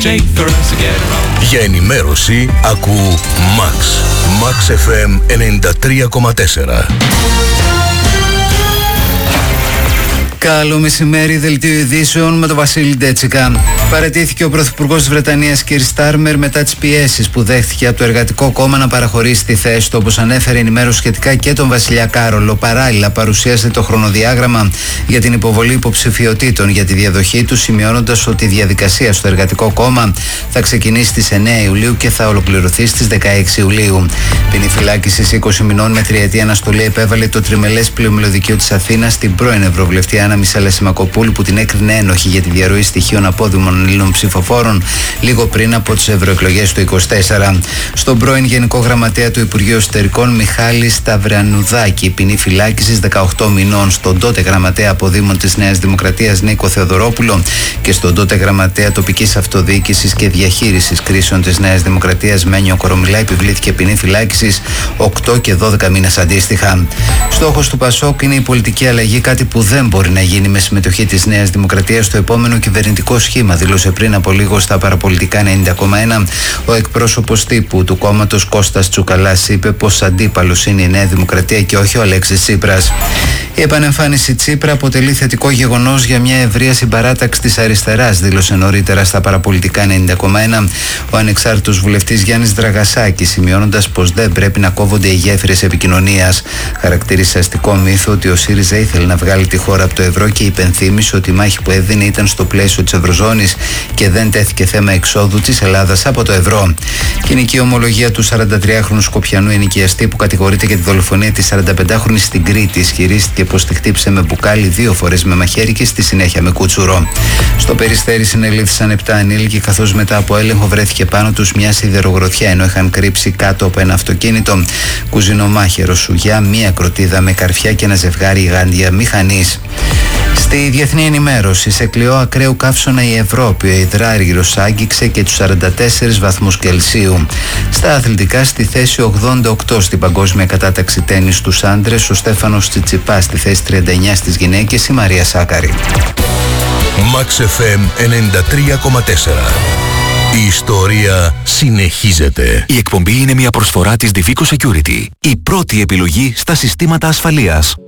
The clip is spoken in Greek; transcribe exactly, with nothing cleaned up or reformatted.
Για ενημέρωση ακού Max. Max εφ εμ ενενήντα τρία κόμμα τέσσερα. Καλό μεσημέρι, δελτίο ειδήσεων με τον Βασίλη Ντέτσικα. Παραιτήθηκε ο Πρωθυπουργός της Βρετανίας Κίρ Στάρμερ μετά τις πιέσεις που δέχτηκε από το Εργατικό Κόμμα να παραχωρήσει τη θέση του. Όπως ανέφερε ενημέρωση σχετικά και τον Βασιλιά Κάρολο, παράλληλα παρουσίασε το χρονοδιάγραμμα για την υποβολή υποψηφιωτήτων για τη διαδοχή του, σημειώνοντας ότι η διαδικασία στο Εργατικό Κόμμα θα ξεκινήσει στις εννέα Ιουλίου και θα ολοκληρωθεί στις δεκαέξι Ιουλίου. Ποινή φυλάκισης είκοσι μηνών με τριετή αναστολή επέβαλε το τριμελές πλειομελωδικείο της Αθήνας στην πρώην Ευρωβουλευτή Άννα Μισέλα Σιμακοπούλου, που την έκρινε ένοχη για τη διαρροή στοιχείων απόδημων Ελλήνων ψηφοφόρων λίγο πριν από τις ευρωεκλογές του είκοσι τέσσερα. Στον πρώην Γενικό Γραμματέα του Υπουργείου Εσωτερικών Μιχάλη Σταυρανουδάκη, ποινή φυλάκισης δεκαοκτώ μηνών. Στον τότε Γραμματέα Αποδήμων της Νέας Δημοκρατίας Νίκο Θεοδωρόπουλο και στον τότε Γραμματέα Τοπικής Αυτοδιοίκησης και Διαχείρισης Κρίσεων της Νέας Δημοκρατίας Μένιο Κορομιλά επιβλήθηκε ποινή φυλάκισης οκτώ και δώδεκα μήνες αντίστοιχα. Στόχος του Πασόκ είναι η πολιτική αλλαγή, κάτι που δεν μπορεί να γίνει με συμμετοχή της Νέας Δημοκρατίας στο επόμενο κυβερνητικό σχήμα, δήλωσε πριν από λίγο στα παραπολιτικά ενενήντα κόμμα ένα ο εκπρόσωπος τύπου του κόμματος Κώστας Τσουκαλάς. Είπε πως αντίπαλος είναι η Νέα Δημοκρατία και όχι ο Αλέξης Τσίπρας. Η επανεμφάνιση Τσίπρα αποτελεί θετικό γεγονός για μια ευρεία συμπαράταξη της αριστεράς, δήλωσε νωρίτερα στα παραπολιτικά ενενήντα κόμμα ένα ο ανεξάρτητος βουλευτής Γιάννης Δραγασάκης, σημειώνοντας πως δεν πρέπει να κόβονται οι γέφυρες επικοινωνίας. Χαρακτήρισε αστικό μύθο ότι ο ΣΥΡΙΖΑ ήθελε να βγάλει τη χώρα από το ευρώ και υπενθύμησε ότι η μάχη που έδινε ήταν στο πλαίσιο της Ευρωζώνης και δεν τέθηκε θέμα εξόδου της Ελλάδας από το ευρώ. Κοινική ομολογία του σαραντατριάχρονου Σκοπιανού ενοικιαστή που κατηγορείται για τη δολοφονία της σαρανταπεντάχρονης στην Κρήτη ισχυρίστηκε πως τη χτύπησε με μπουκάλι δύο φορές με μαχαίρι και στη συνέχεια με κούτσουρο. Στο Περιστέρι συνελήφθησαν επτά ανήλικοι, καθώς μετά από έλεγχο βρέθηκε πάνω τους μια σιδερογροθιά ενώ είχαν κρύψει κάτω από ένα αυτοκίνητο. Κουζινομάχαιρο σουγιά, μία κροτίδα με καρφιά και ένα ζευγάρι γάντια μηχανής. Στη διεθνή ενημέρωση, σε κλειό ακραίου καύσωνα η Ευρώπη, ο υδράργυρος άγγιξε και τους σαράντα τέσσερις βαθμούς Κελσίου. Στα αθλητικά, στη θέση ογδόντα οκτώ στην παγκόσμια κατάταξη τένις στους άντρες, ο Στέφανος Τσιτσιπάς στη θέση τριάντα εννέα στις γυναίκες, η Μαρία Σάκαρη. Max εφ εμ ενενήντα τρία κόμμα τέσσερα. Η ιστορία συνεχίζεται. Η εκπομπή είναι μια προσφορά της Divico Security, η πρώτη επιλογή στα συστήματα ασφαλείας.